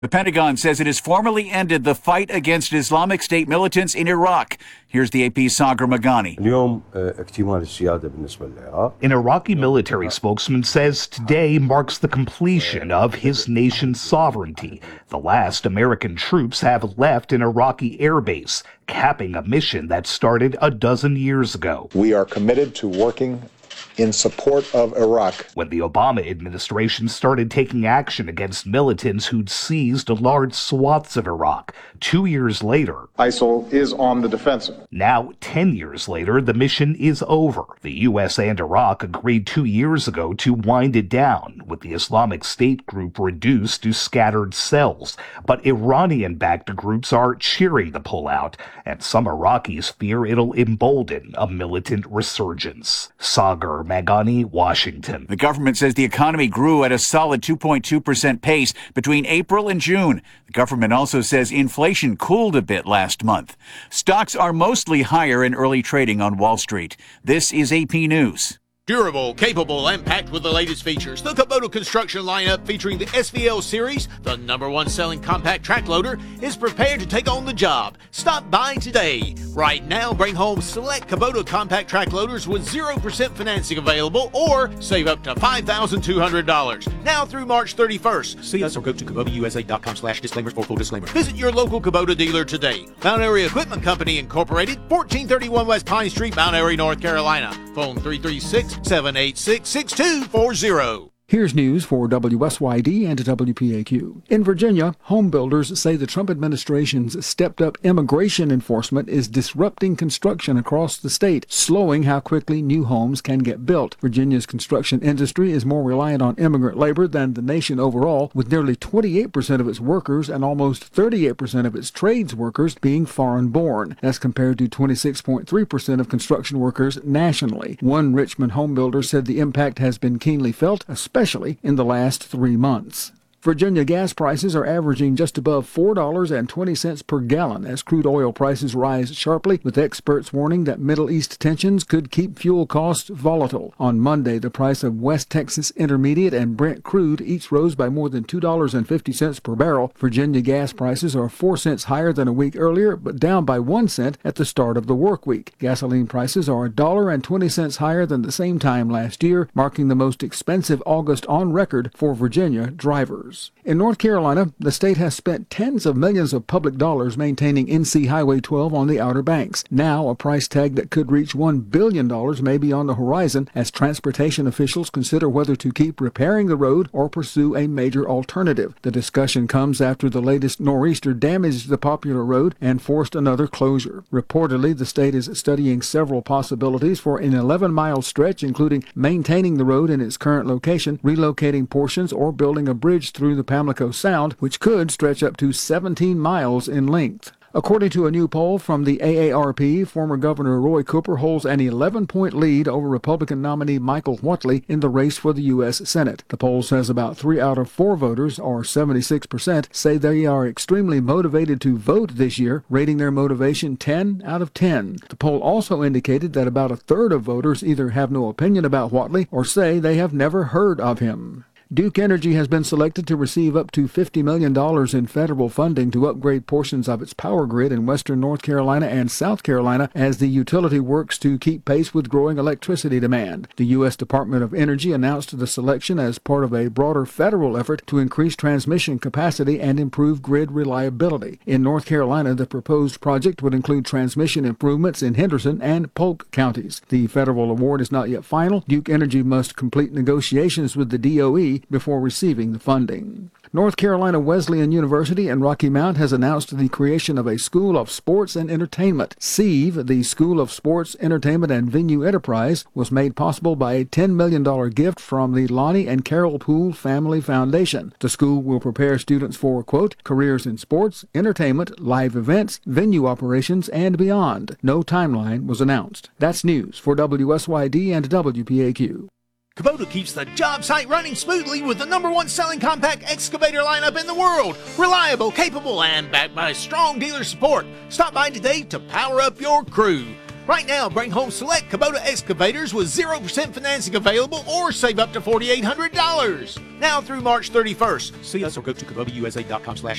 The Pentagon says it has formally ended the fight against Islamic State militants in Iraq. Here's the AP's Sagar Maghani. An Iraqi military spokesman says today marks the completion of his nation's sovereignty. The last American troops have left an Iraqi airbase, capping a mission that started a dozen years ago. We are committed to working in support of Iraq. When the Obama administration started taking action against militants who'd seized large swaths of Iraq, 2 years later, ISIL is on the defensive. Now, 10 years later, the mission is over. The U.S. and Iraq agreed 2 years ago to wind it down, with the Islamic State group reduced to scattered cells. But Iranian-backed groups are cheering the pullout, and some Iraqis fear it'll embolden a militant resurgence. Sagar Maghani, Washington. The government says the economy grew at a solid 2.2% pace between April and June. The government also says inflation cooled a bit last month. Stocks are mostly higher in early trading on Wall Street. This is AP News. Durable, capable, and packed with the latest features. The Kubota construction lineup featuring the SVL series, the #1 selling compact track loader, is prepared to take on the job. Stop by today. Right now, bring home select Kubota compact track loaders with 0% financing available or save up to $5,200. Now through March 31st. See us or go to KubotaUSA.com/disclaimers for full disclaimer. Visit your local Kubota dealer today. Mount Airy Equipment Company Incorporated, 1431 West Pine Street, Mount Airy, North Carolina. Phone 336-786-6240. Here's news for WSYD and WPAQ. In Virginia, home builders say the Trump administration's stepped-up immigration enforcement is disrupting construction across the state, slowing how quickly new homes can get built. Virginia's construction industry is more reliant on immigrant labor than the nation overall, with nearly 28% of its workers and almost 38% of its trades workers being foreign-born. That's compared to 26.3% of construction workers nationally. One Richmond home builder said the impact has been keenly felt, especially in the last 3 months. Virginia gas prices are averaging just above $4.20 per gallon as crude oil prices rise sharply, with experts warning that Middle East tensions could keep fuel costs volatile. On Monday, the price of West Texas Intermediate and Brent crude each rose by more than $2.50 per barrel. Virginia gas prices are 4 cents higher than a week earlier, but down by 1 cent at the start of the work week. Gasoline prices are $1.20 higher than the same time last year, marking the most expensive August on record for Virginia drivers. In North Carolina, the state has spent tens of millions of public dollars maintaining NC Highway 12 on the Outer Banks. Now, a price tag that could reach $1 billion may be on the horizon as transportation officials consider whether to keep repairing the road or pursue a major alternative. The discussion comes after the latest nor'easter damaged the popular road and forced another closure. Reportedly, the state is studying several possibilities for an 11-mile stretch, including maintaining the road in its current location, relocating portions, or building a bridge through the Pamlico Sound, which could stretch up to 17 miles in length. According to a new poll from the AARP, former Governor Roy Cooper holds an 11-point lead over Republican nominee Michael Whatley in the race for the U.S. Senate. The poll says about 3 out of 4 voters, or 76%, say they are extremely motivated to vote this year, rating their motivation 10 out of 10. The poll also indicated that about a third of voters either have no opinion about Whatley or say they have never heard of him. Duke Energy has been selected to receive up to $50 million in federal funding to upgrade portions of its power grid in western North Carolina and South Carolina as the utility works to keep pace with growing electricity demand. The U.S. Department of Energy announced the selection as part of a broader federal effort to increase transmission capacity and improve grid reliability. In North Carolina, the proposed project would include transmission improvements in Henderson and Polk counties. The federal award is not yet final. Duke Energy must complete negotiations with the DOE before receiving the funding. North Carolina Wesleyan University in Rocky Mount has announced the creation of a School of Sports and Entertainment. SEVE, the School of Sports, Entertainment, and Venue Enterprise, was made possible by a $10 million gift from the Lonnie and Carol Poole Family Foundation. The school will prepare students for, quote, careers in sports, entertainment, live events, venue operations, and beyond. No timeline was announced. That's news for WSYD and WPAQ. Kubota keeps the job site running smoothly with the #1 selling compact excavator lineup in the world. Reliable, capable, and backed by strong dealer support. Stop by today to power up your crew. Right now, bring home select Kubota excavators with 0% financing available or save up to $4,800. Now through March 31st. See us or go to KubotaUSA.com/